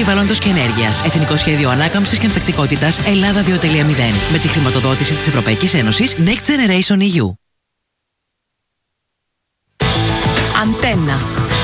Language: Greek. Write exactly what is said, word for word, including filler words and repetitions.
Περιβάλλοντος και Ενέργειας. Εθνικό Σχέδιο Ανάκαμψης και Ανθεκτικότητας Ελλάδα δύο κόμμα μηδέν. Με τη χρηματοδότηση της Ευρωπαϊκής Ένωσης Next Generation ι γιου. Αντένα.